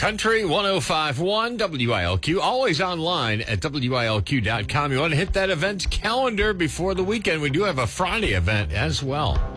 Country 105.1 WILQ, always online at WILQ.com. You want to hit that event calendar before the weekend. We do have a Friday event as well.